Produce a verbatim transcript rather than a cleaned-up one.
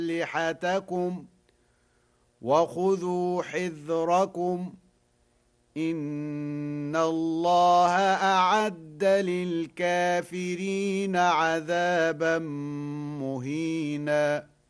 أسلحتكم وخذوا حذركم إن الله أعد للكافرين عذابا مهينا